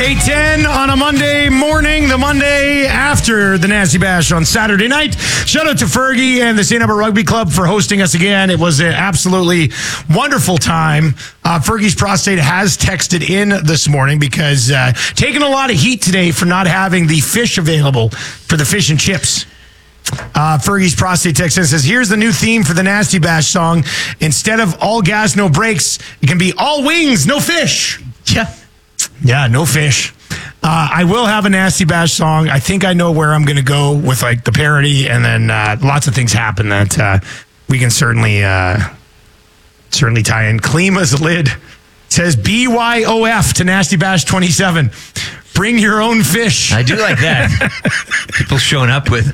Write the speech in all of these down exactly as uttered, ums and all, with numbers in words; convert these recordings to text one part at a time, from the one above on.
eight ten on a Monday morning, the Monday after the Nasty Bash on Saturday night. Shout out to Fergie and the Saint Albert Rugby Club for hosting us again. It was an absolutely wonderful time. Uh, Fergie's prostate has texted in this morning because uh, taking a lot of heat today for not having the fish available for the fish and chips. Uh, Fergie's prostate text in says, here's the new theme for the Nasty Bash song. Instead of all gas, no brakes, it can be all wings, no fish. Yeah. Yeah, no fish. Uh, I will have a Nasty Bash song. I think I know where I'm going to go with like the parody, and then uh, lots of things happen that uh, we can certainly uh, certainly tie in. Klima's lid says B Y O F to Nasty Bash twenty-seven. Bring your own fish. I do like that. People showing up with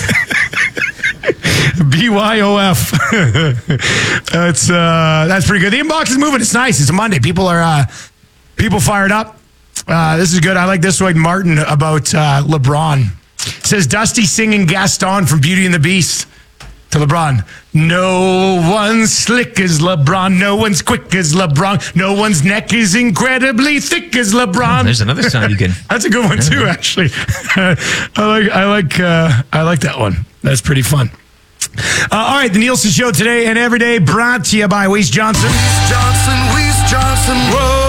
B Y O F. That's uh, that's pretty good. The inbox is moving. It's nice. It's a Monday. People are uh, people fired up. Uh, this is good. I like this one, Martin, about uh, LeBron. It says Dusty singing Gaston from Beauty and the Beast to LeBron. No one's slick as LeBron. No one's quick as LeBron. No one's neck is incredibly thick as LeBron. Oh, there's another song you can. That's a good one too, actually. I like I like uh, I like that one. That's pretty fun. Uh, all right, the Nielsen Show today and every day brought to you by Weiss Johnson. Weiss Johnson, Weiss Johnson. Whoa.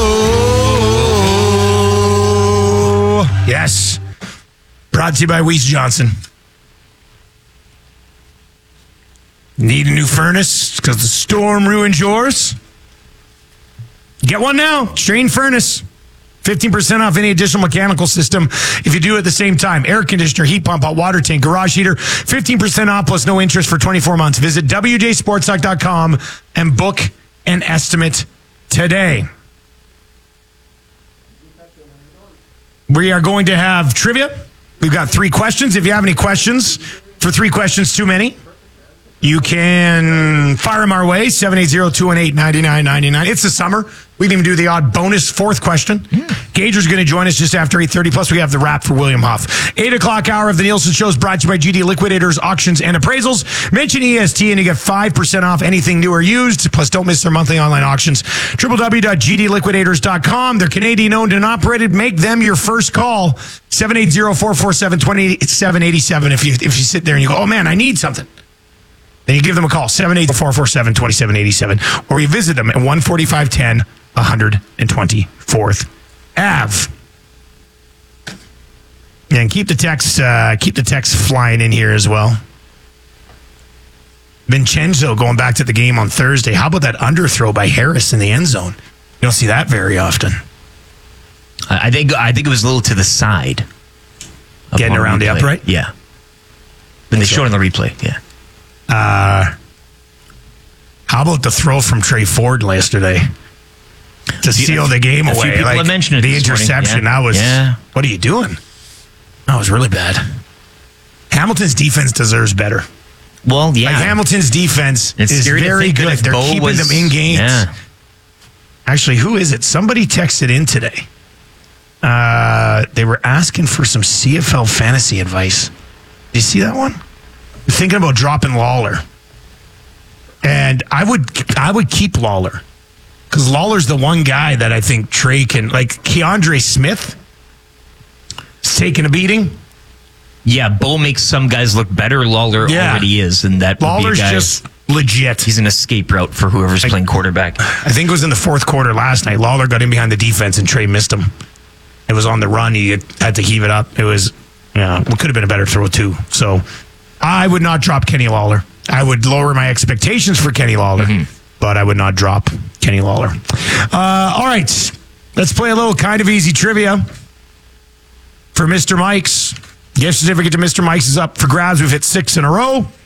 Yes. Brought to you by Weiss Johnson. Need a new furnace because the storm ruined yours? Get one now. Strain Furnace. fifteen percent off any additional mechanical system if you do it at the same time. Air conditioner, heat pump, hot water tank, garage heater. fifteen percent off plus no interest for twenty-four months. Visit W J Sports Talk dot com and book an estimate today. We are going to have trivia. We've got three questions. If you have any questions for three questions too many, you can fire them our way, seven eight zero, two one eight, nine nine nine nine. It's the summer. We can even do the odd bonus fourth question. Yeah. Gager's going to join us just after eight thirty. Plus, we have the wrap for William Huff. eight o'clock hour of the Nielsen Show is brought to you by G D Liquidators, Auctions, and Appraisals. Mention E S T and you get five percent off anything new or used. Plus, don't miss their monthly online auctions. w w w dot g d liquidators dot com. They're Canadian-owned and operated. Make them your first call. seven eight zero, four four seven, two seven eight seven if you, if you sit there and you go, oh, man, I need something. Then you give them a call, seven eight zero, four four seven, two seven eight seven, or you visit them at one forty-five ten one hundred twenty-fourth Avenue. And keep the text, uh, keep the text flying in here as well. Vincenzo going back to the game on Thursday. How about that underthrow by Harris in the end zone? You don't see that very often. I think I think it was a little to the side. Getting around the upright? Yeah. Then they showed on the replay, yeah. Uh, how about the throw from Trey Ford yesterday to seal the game a away? Few people like have mentioned it the this interception. Yeah. That was. Yeah. What are you doing? That was really bad. Hamilton's defense deserves better. Well, yeah. Like Hamilton's defense it's is very good. They're Bo keeping was, them in games. Yeah. Actually, who is it? Somebody texted in today. Uh, they were asking for some C F L fantasy advice. Did you see that one? Thinking about dropping Lawler, and I would I would keep Lawler because Lawler's the one guy that I think Trey can, like Keandre Smith is taking a beating. Yeah, Bo makes some guys look better. Lawler yeah. already is, and that Lawler's would be a guy, just legit. He's an escape route for whoever's I, playing quarterback. I think it was in the fourth quarter last night. Lawler got in behind the defense and Trey missed him. It was on the run. He had to heave it up. It was, yeah, it could have been a better throw too. So I would not drop Kenny Lawler. I would lower my expectations for Kenny Lawler, mm-hmm. but I would not drop Kenny Lawler. Uh, all right, let's play a little kind of easy trivia for Mister Mike's. Gift certificate to Mister Mike's is up for grabs. We've hit six in a row.